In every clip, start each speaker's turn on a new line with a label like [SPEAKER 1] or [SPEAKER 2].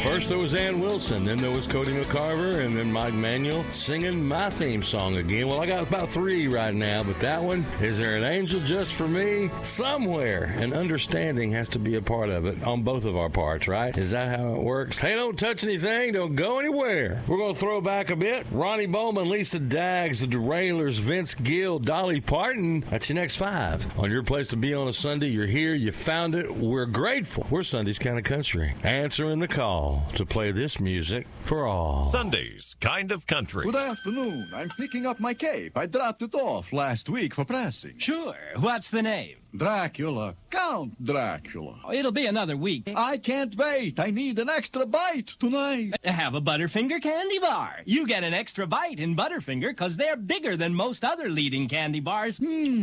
[SPEAKER 1] First there was Ann Wilson, then there was Cody McCarver, and then Mike Manuel singing my theme song again. Well, I got about 3 right now, but that one, Is There an Angel Just for Me? Somewhere, and understanding has to be a part of it on both of our parts, right? Is that how it works? Hey, don't touch anything, don't go anywhere. We're going to throw back a bit. Ronnie Bowman, Lisa Daggs, The Derailers, Vince Gill, Dolly Parton. That's your next 5. On your place to be on a Sunday, you're here, you found it. We're grateful. We're Sunday's Kind of Country. Answering the call to play this music for all.
[SPEAKER 2] Sunday's Kind of Country.
[SPEAKER 3] Good afternoon. I'm picking up my cape. I dropped it off last week for pressing.
[SPEAKER 4] Sure. What's the name?
[SPEAKER 3] Dracula. Count Dracula.
[SPEAKER 4] It'll be another week.
[SPEAKER 3] I can't wait. I need an extra bite tonight.
[SPEAKER 4] Have a Butterfinger candy bar. You get an extra bite in Butterfinger because they're bigger than most other leading candy bars.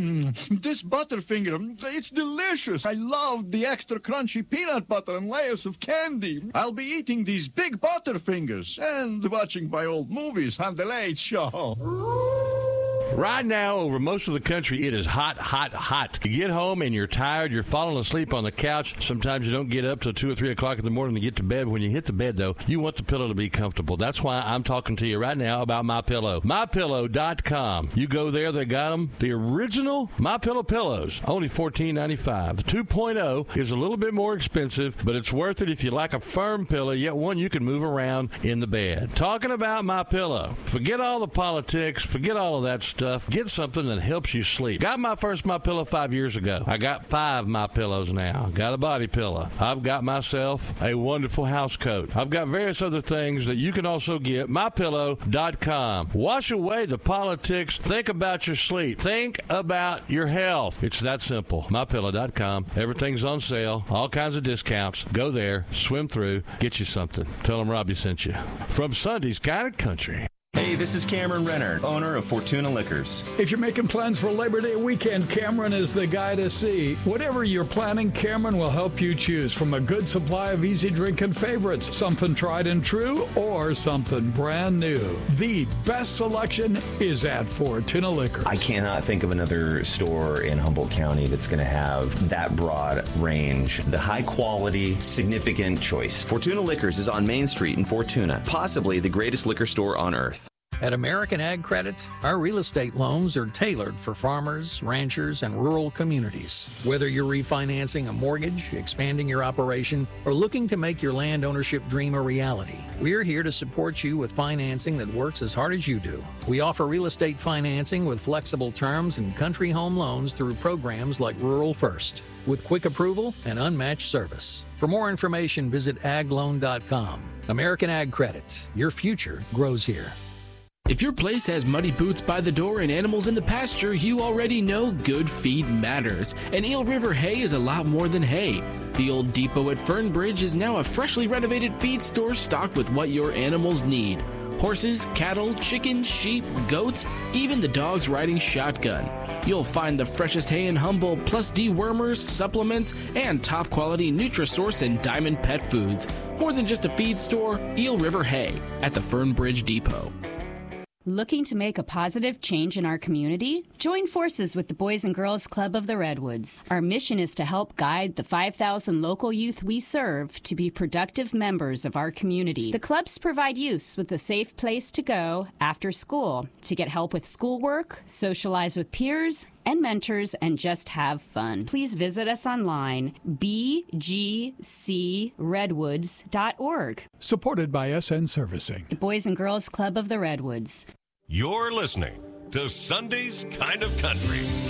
[SPEAKER 3] This Butterfinger, it's delicious. I love the extra crunchy peanut butter and layers of candy. I'll be eating these big Butterfingers and watching my old movies on The Late Show.
[SPEAKER 1] Right now, over most of the country, it is hot, hot, hot. You get home and you're tired, you're falling asleep on the couch. Sometimes you don't get up till 2 or 3 o'clock in the morning to get to bed. When you hit the bed, though, you want the pillow to be comfortable. That's why I'm talking to you right now about MyPillow. MyPillow.com. You go there, they got them. The original MyPillow pillows, only $14.95. The 2.0 is a little bit more expensive, but it's worth it if you like a firm pillow, yet one you can move around in the bed. Talking about MyPillow. Forget all the politics, forget all of that stuff. Get something that helps you sleep. Got my first MyPillow 5 years ago. I got 5 MyPillows now. Got a body pillow. I've got myself a wonderful house coat. I've got various other things that you can also get. MyPillow.com. Wash away the politics. Think about your sleep. Think about your health. It's that simple. MyPillow.com. Everything's on sale. All kinds of discounts. Go there. Swim through. Get you something. Tell them Robbie sent you. From Sunday's Kind of Country.
[SPEAKER 5] Hey, this is Cameron Renner, owner of Fortuna Liquors.
[SPEAKER 6] If you're making plans for Labor Day weekend, Cameron is the guy to see. Whatever you're planning, Cameron will help you choose from a good supply of easy drinking favorites, something tried and true, or something brand new. The best selection is at Fortuna Liquors.
[SPEAKER 5] I cannot think of another store in Humboldt County that's going to have that broad range. The high quality, significant choice. Fortuna Liquors is on Main Street in Fortuna, possibly the greatest liquor store on earth.
[SPEAKER 7] At American Ag Credit, our real estate loans are tailored for farmers, ranchers, and rural communities. Whether you're refinancing a mortgage, expanding your operation, or looking to make your land ownership dream a reality, we're here to support you with financing that works as hard as you do. We offer real estate financing with flexible terms and country home loans through programs like Rural First, with quick approval and unmatched service. For more information, visit agloan.com. American Ag Credit. Your future grows here.
[SPEAKER 8] If your place has muddy boots by the door and animals in the pasture, you already know good feed matters. And Eel River Hay is a lot more than hay. The old depot at Fernbridge is now a freshly renovated feed store stocked with what your animals need. Horses, cattle, chickens, sheep, goats, even the dogs riding shotgun. You'll find the freshest hay in Humboldt, plus dewormers, supplements, and top-quality Nutrisource and Diamond pet foods. More than just a feed store, Eel River Hay at the Fernbridge Depot.
[SPEAKER 9] Looking to make a positive change in our community? Join forces with the Boys and Girls Club of the Redwoods. Our mission is to help guide the 5,000 local youth we serve to be productive members of our community. The clubs provide youths with a safe place to go after school to get help with schoolwork, socialize with peers and mentors, and just have fun. Please visit us online, bgcredwoods.org.
[SPEAKER 6] Supported by SN Servicing.
[SPEAKER 9] The Boys and Girls Club of the Redwoods.
[SPEAKER 2] You're listening to Sunday's Kind of Country.